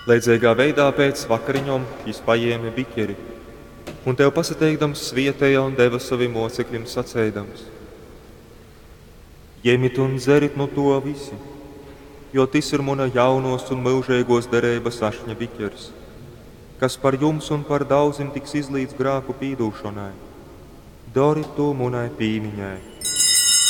Leidzīgā veidā pēc vakariņom viņš paēma biķeri, un tev pasateikdams svietēja un deva saviem mocekļiem sacēdams: Ņemiet un dzerit no to visi, jo tas ir mana jaunos un mūžīgos derības ašņa biķeris, kas par jums un par daudziem tiks izlīdz grēku pīdūšanai. Dari to manai pīmiņai.